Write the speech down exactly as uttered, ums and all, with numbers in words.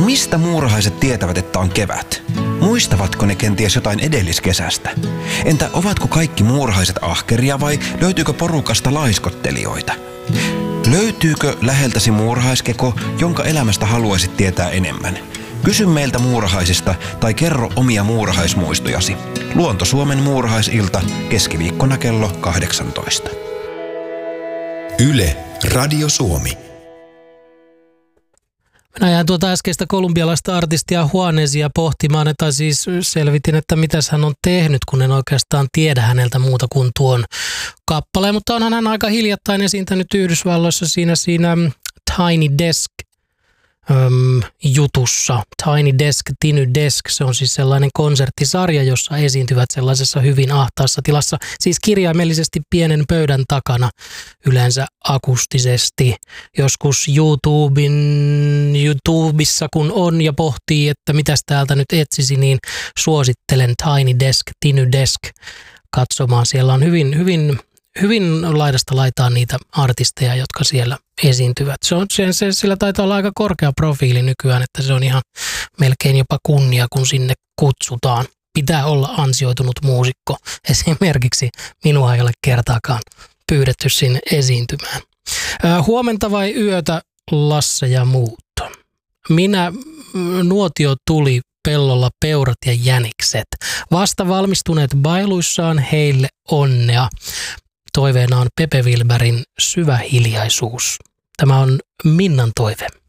mistä muurahaiset tietävät, että on kevät? Muistavatko ne kenties jotain edelliskesästä? Entä ovatko kaikki muurahaiset ahkeria vai löytyykö porukasta laiskottelijoita? Löytyykö läheltäsi muurahaiskeko, jonka elämästä haluaisit tietää enemmän? Kysy meiltä muurahaisista tai kerro omia muurahaismuistojasi. Luonto Suomen muurahaisilta keskiviikkona kello kahdeksantoista. Yle, Radio Suomi. Minä jään tuota äskeistä kolumbialaista artistia Juanesia pohtimaan, että siis selvitin, että mitäs hän on tehnyt, kun en oikeastaan tiedä häneltä muuta kuin tuon kappaleen. Mutta onhan hän aika hiljattain esiintynyt Yhdysvalloissa siinä, siinä Tiny Desk Öm, jutussa. Tiny Desk, Tiny Desk, se on siis sellainen konserttisarja, jossa esiintyvät sellaisessa hyvin ahtaassa tilassa, siis kirjaimellisesti pienen pöydän takana, yleensä akustisesti. Joskus YouTuben, YouTubessa kun on ja pohtii, että mitäs täältä nyt etsisi, niin suosittelen Tiny Desk, Tiny Desk katsomaan. Siellä on hyvin, hyvin Hyvin laidasta laitaan niitä artisteja, jotka siellä esiintyvät. Se on, se, se, sillä taitaa olla aika korkea profiili nykyään, että se on ihan melkein jopa kunnia, kun sinne kutsutaan. Pitää olla ansioitunut muusikko. Esimerkiksi minua ei ole kertaakaan pyydetty sinne esiintymään. Ää, huomenta vai yötä, Lasse ja muut? Minä, nuotio tuli, pellolla peurat ja jänikset. Vasta valmistuneet bailuissaan, heille onnea. Toiveena on Pepe Wilbergin Syvä hiljaisuus. Tämä on Minnan toive.